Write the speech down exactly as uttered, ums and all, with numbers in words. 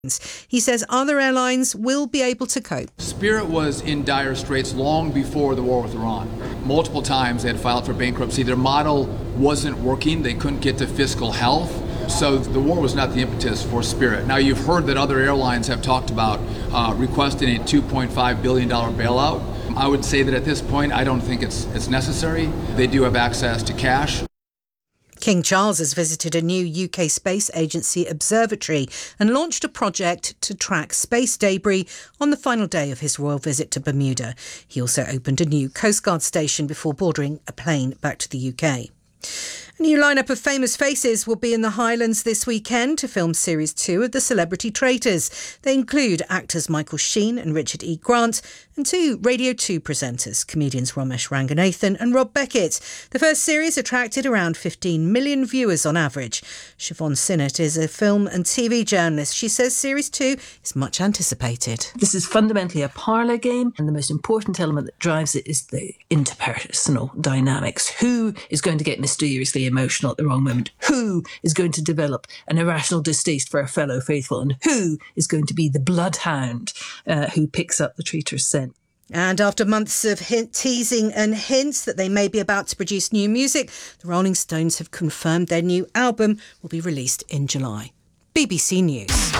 He says other airlines will be able to cope. Spirit was in dire straits long before the war with Iran. Multiple times they had filed for bankruptcy. Their model wasn't working. They couldn't get to fiscal health. So the war was not the impetus for Spirit. Now you've heard that other airlines have talked about uh, requesting a two point five billion dollars bailout. I would say that at this point, I don't think it's it's necessary. They do have access to cash. King Charles has visited a new U K Space Agency observatory and launched a project to track space debris on the final day of his royal visit to Bermuda. He also opened a new Coast Guard station before boarding a plane back to the U K. A new lineup of famous faces will be in the Highlands this weekend to film Series two of The Celebrity Traitors. They include actors Michael Sheen and Richard E. Grant and two Radio two presenters, comedians Ramesh Ranganathan and Rob Beckett. The first series attracted around fifteen million viewers on average. Siobhan Sinnott is a film and T V journalist. She says Series two is much anticipated. This is fundamentally a parlour game, and the most important element that drives it is the interpersonal dynamics. Who is going to get mysteriously emotional at the wrong moment? Who is going to develop an irrational distaste for a fellow faithful? And who is going to be the bloodhound uh, who picks up the treater's scent? And after months of hint, teasing and hints that they may be about to produce new music, the Rolling Stones have confirmed their new album will be released in July. B B C News.